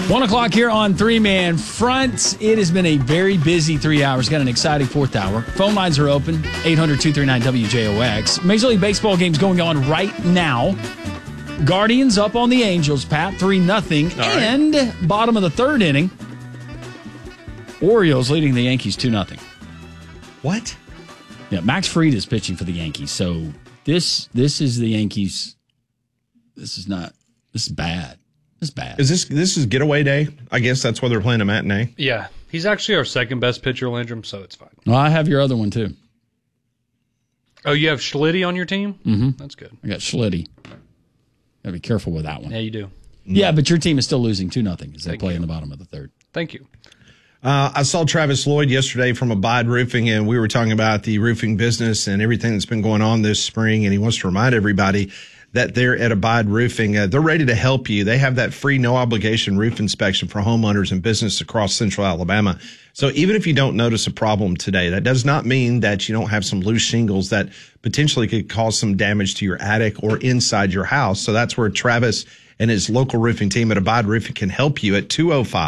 1 o'clock here on Three Man Front. It has been a very busy 3 hours. Got an exciting fourth hour. Phone lines are open, 800-239-WJOX. Major League Baseball games going on right now. Guardians up on the Angels, Pat, 3-0. And bottom of the third inning, Orioles leading the Yankees 2-0. What? Yeah, Max Fried is pitching for the Yankees. So this is the Yankees. This is bad. This is bad. This is getaway day? I guess that's why they're playing a matinee. Yeah. He's actually our second best pitcher, Landrum, so it's fine. Well, I have your other one, too. Oh, you have Schlitty on your team? Mm-hmm. That's good. I got Schlitty. Got to be careful with that one. Yeah, you do. Yeah, but your team is still losing 2-0 as they play in the bottom of the third. Thank you. I saw Travis Lloyd yesterday from Abide Roofing, and we were talking about the roofing business and everything that's been going on this spring, and he wants to remind everybody that they're at Abide Roofing. They're ready to help you. They have that free, no-obligation roof inspection for homeowners and business across central Alabama. So even if you don't notice a problem today, that does not mean that you don't have some loose shingles that potentially could cause some damage to your attic or inside your house. So that's where Travis and his local roofing team at Abide Roofing can help you at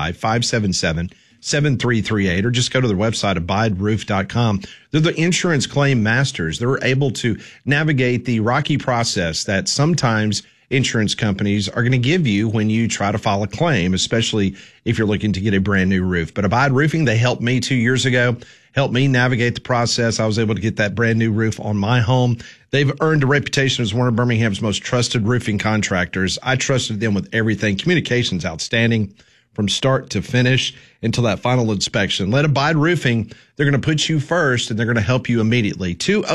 205-577-7338, or just go to their website, abideroof.com. They're the insurance claim masters. They're able to navigate the rocky process that sometimes insurance companies are going to give you when you try to file a claim, especially if you're looking to get a brand new roof. But Abide Roofing, they helped me 2 years ago, helped me navigate the process. I was able to get that brand new roof on my home. They've earned a reputation as one of Birmingham's most trusted roofing contractors. I trusted them with everything. Communication's outstanding from start to finish until that final inspection. Let Abide Roofing, they're going to put you first, and they're going to help you immediately.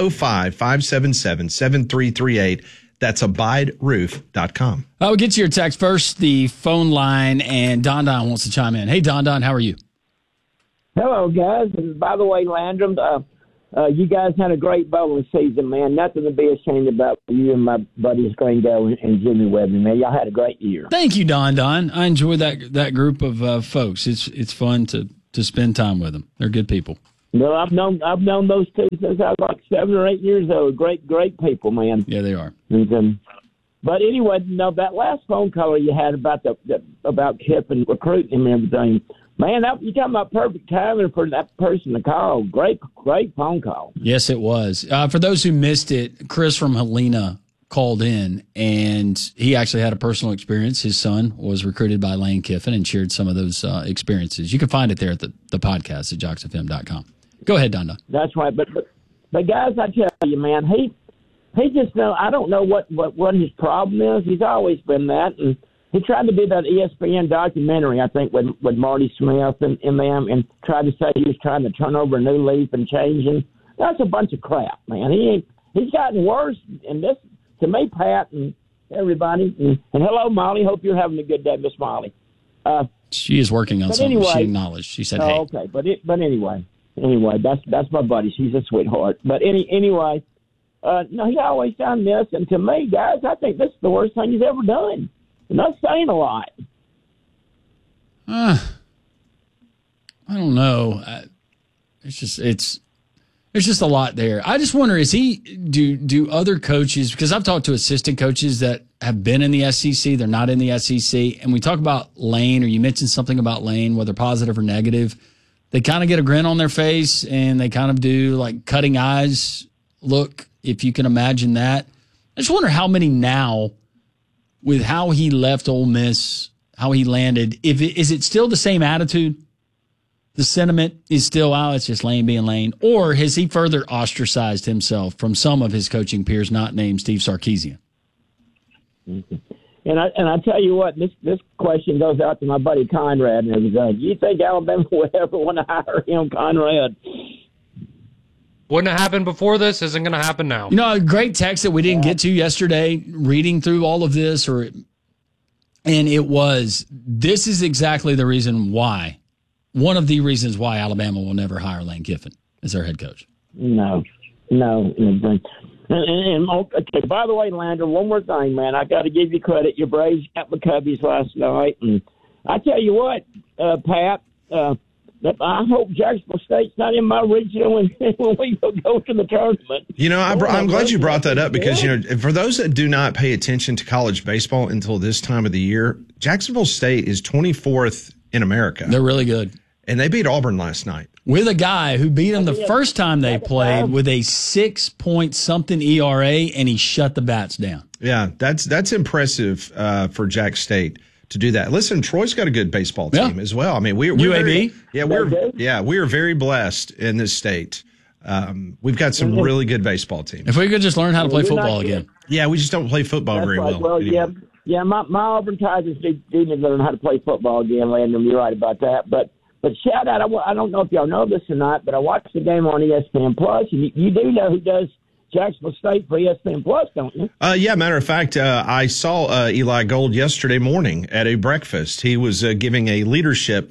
205-577-7338. That's abideroof.com. We'll get to your text first, the phone line, and Don wants to chime in. Hey, Don, how are you? Hello, guys. And by the way, Landrum, you guys had a great bowling season, man. Nothing to be ashamed about for you and my buddies Gringo and Jimmy Webber, man. Y'all had a great year. Thank you, Don. I enjoy that group of folks. It's fun to spend time with them. They're good people. Well, I've known those two since I was like 7 or 8 years old. Great people, man. Yeah, they are. And, but anyway, that last phone call you had about about Kip and recruiting him and everything, man, you're talking about perfect timing for that person to call. Great phone call. Yes, it was. For those who missed it, Chris from Helena called in, and he actually had a personal experience. His son was recruited by Lane Kiffin and shared some of those experiences. You can find it there at the podcast at jocksfm.com. Go ahead, Don. That's right. But guys, I tell you, man, he just I don't know what his problem is. He's always been that, and he tried to do that ESPN documentary, I think, with Marty Smith and them, and tried to say he was trying to turn over a new leaf and change him. That's a bunch of crap, man. He's gotten worse, and this, to me, Pat and everybody, and hello, Molly. Hope you're having a good day, Miss Molly. She is working on something. Anyway, she acknowledged. She said, "Hey." Okay, but anyway, that's my buddy. She's a sweetheart. But anyway, no, he always done this, and to me, guys, I think this is the worst thing he's ever done. And that's saying a lot. I don't know. It's just a lot there. I just wonder, do other coaches, because I've talked to assistant coaches that have been in the SEC, they're not in the SEC, and we talk about Lane, or you mentioned something about Lane, whether positive or negative, they kind of get a grin on their face, and they kind of do like cutting eyes look, if you can imagine that. I just wonder how many now, with how he left Ole Miss, how he landed, is it still the same attitude? The sentiment is still, it's just Lane being Lane, or has he further ostracized himself from some of his coaching peers, not named Steve Sarkisian? Mm-hmm. And I tell you what, this question goes out to my buddy Conrad and everything. Do you think Alabama would ever want to hire him, Conrad? Wouldn't have happened before this, isn't going to happen now. You know, a great text that we didn't get to yesterday, reading through all of this, and it was, this is exactly the reason why, one of the reasons why Alabama will never hire Lane Kiffin as their head coach. No. And okay, by the way, Landry, one more thing, man. I got to give you credit. Your Braves got the Cubbies last night. And I tell you what, Pat, I hope Jacksonville State's not in my regional when we go to the tournament. You know, I'm glad you brought that up because, you know, for those that do not pay attention to college baseball until this time of the year, Jacksonville State is 24th in America, They're really good. and they beat Auburn last night. With a guy who beat him the first time they played with a 6-point-something ERA, and he shut the bats down. Yeah, that's impressive for Jack State to do that. Listen, Troy's got a good baseball team as well. I mean, we're UAB? we are very blessed in this state. We've got some really good baseball teams. If we could just learn how to play football again. Yeah, we just don't play football very well. Well, anymore. yeah. My Auburn Tigers do need to learn how to play football again, Landon. You're right about that. But shout out, I don't know if y'all know this or not, but I watched the game on ESPN Plus, and you do know who does Jacksonville State for ESPN Plus, don't you? Yeah, matter of fact, I saw Eli Gold yesterday morning at a breakfast. He was giving a leadership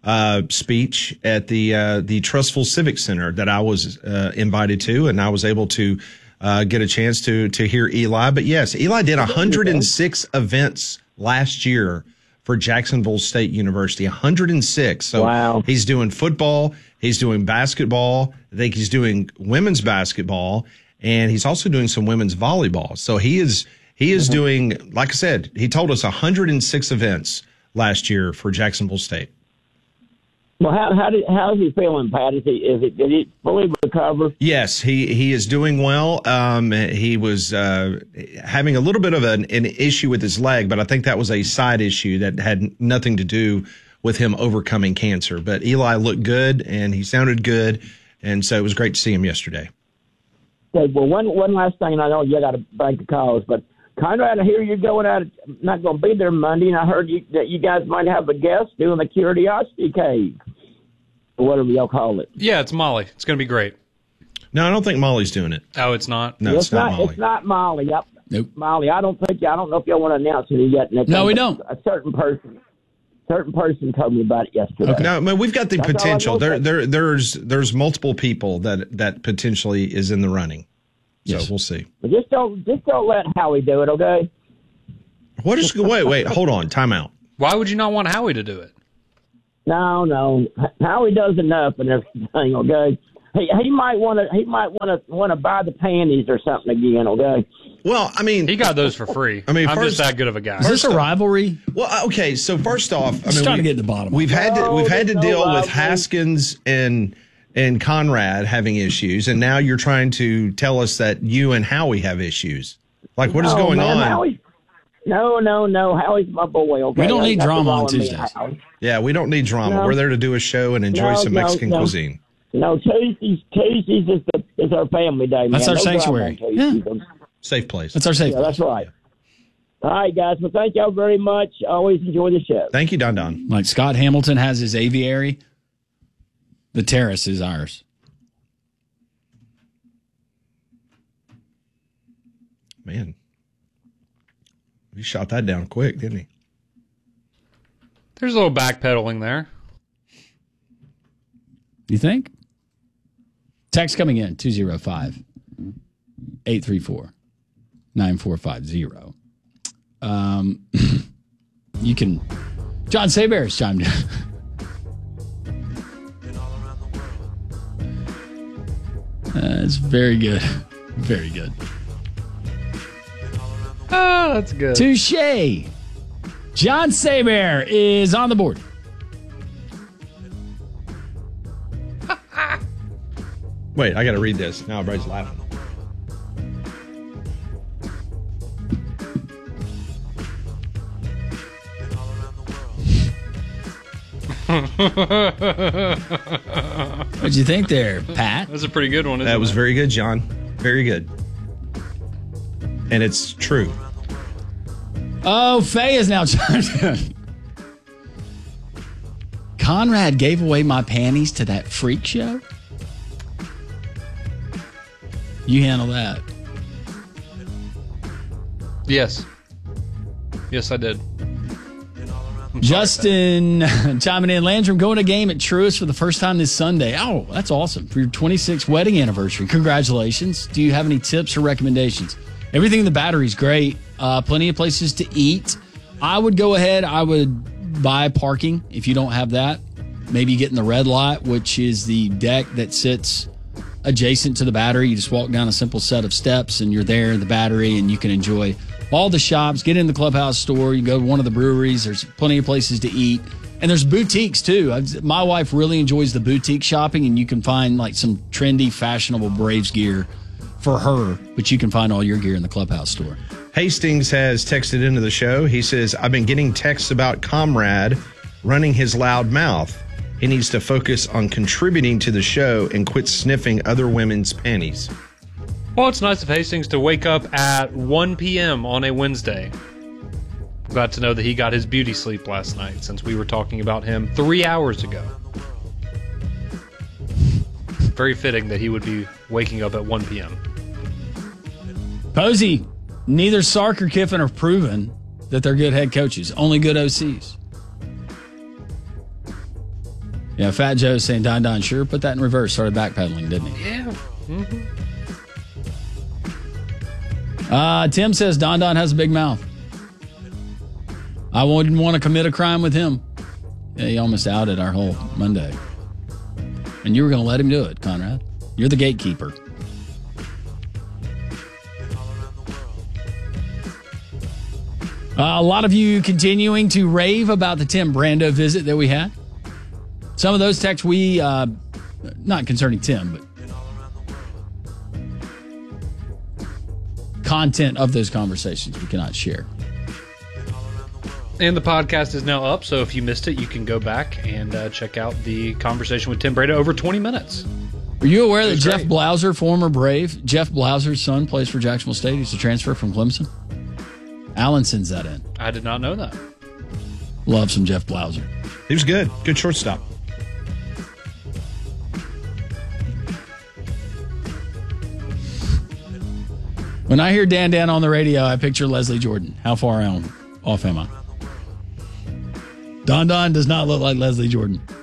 speech at the Trustful Civic Center that I was invited to, and I was able to get a chance to hear Eli. But yes, Eli did 106 events last year for Jacksonville State University. 106. So wow. He's doing football, he's doing basketball, I think he's doing women's basketball, and he's also doing some women's volleyball. So he is doing, like I said, he told us 106 events last year for Jacksonville State. Well, how's he feeling, Pat? Did he fully recover? Yes, he is doing well. He was having a little bit of an issue with his leg, but I think that was a side issue that had nothing to do with him overcoming cancer. But Eli looked good, and he sounded good, and so it was great to see him yesterday. Okay, well, one last thing, and I know you got to bank the calls, but Conrad, I hear you're going out. Not going to be there Monday, and I heard that you guys might have a guest doing the Curiosity Cave, or whatever y'all call it. Yeah, it's Molly. It's going to be great. No, I don't think Molly's doing it. Oh, it's not? No, it's not Molly. It's not Molly. Yep. Nope. Molly, I don't know if y'all want to announce it yet. No, we don't. A certain person told me about it yesterday. Okay. No, I mean, we've got the That's all I potential. know. There's multiple people that potentially is in the running. So Yes. we'll see. But just don't let Howie do it, okay? What is? Wait, hold on. Time out. Why would you not want Howie to do it? No. Howie does enough and everything, okay? He might want to buy the panties or something again, okay? Well, I mean, He got those for free. I mean, I'm first- just that good of a guy. Is this a rivalry? well, okay. So first off, I Just mean, trying to get to the bottom. we've had No, to no deal with rivalry. Haskins and Conrad having issues, and now you're trying to tell us that you and Howie have issues. Like, what is going man, on? Howie, no. Howie's my boy, okay? We don't need Nothing drama wrong on with me, Tuesdays. Howie. Yeah, we don't need drama. No. We're there to do a show and enjoy some Mexican cuisine. No, Tuesdays is our family day, man. That's our No drama sanctuary. on Tuesdays. Safe place. That's our safe. Yeah, that's right. All right, guys. Well, thank y'all very much. Always enjoy the show. Thank you, Don Don. Like Scott Hamilton has his aviary, the terrace is ours. Man, he shot that down quick, didn't he? There's a little backpedaling there. You think? Text coming in 205-834-9450. You can. John Saybear's chimed in. It's very good. Very good. Oh, that's good. Touche. John Saybear is on the board. Wait, I got to read this. Now everybody's laughing. What'd you think there, Pat? That's a pretty good one, isn't That was it? very good, John. Very good. And it's true. Oh, Faye is now chimed in. Conrad gave away my panties to that freak show? You handle that. Yes. Yes, I did. Justin chiming in. Landrum going to a game at Truist for the first time this Sunday. Oh, that's awesome. For your 26th wedding anniversary. Congratulations. Do you have any tips or recommendations? Everything in the Battery's great. Plenty of places to eat. I would go ahead. I would buy parking if you don't have that. Maybe get in the red lot, which is the deck that sits adjacent to the Battery. You just walk down a simple set of steps and you're there in the Battery and you can enjoy all the shops. Get in the Clubhouse store. You go to one of the breweries. There's plenty of places to eat. And there's boutiques, too. My wife really enjoys the boutique shopping, and you can find like some trendy, fashionable Braves gear for her, but you can find all your gear in the Clubhouse store. Hastings has texted into the show. He says, I've been getting texts about Comrade running his loud mouth. He needs to focus on contributing to the show and quit sniffing other women's panties. Well, it's nice of Hastings to wake up at 1 p.m. on a Wednesday. Glad to know that he got his beauty sleep last night, since we were talking about him 3 hours ago. Very fitting that he would be waking up at 1 p.m. Posey, neither Sark or Kiffin are proven that they're good head coaches. Only good OCs. Yeah, Fat Joe's saying Don sure put that in reverse. Started backpedaling, didn't he? Yeah. Tim says Don has a big mouth. I wouldn't want to commit a crime with him. Yeah, he almost outed our whole Monday. And you were going to let him do it, Conrad. You're the gatekeeper. A lot of you continuing to rave about the Tim Brando visit that we had. Some of those texts we, not concerning Tim, but content of those conversations we cannot share. And the podcast is now up, so if you missed it, you can go back and check out the conversation with Tim Brando, over 20 minutes. Are you aware that Jeff Blauser, former Brave, Jeff Blauser's son plays for Jacksonville State? He's a transfer from Clemson. Allen sends that in. I did not know that. Love some Jeff Blauser. He was good. Good shortstop. When I hear Dan on the radio, I picture Leslie Jordan. How far off am I? Don does not look like Leslie Jordan.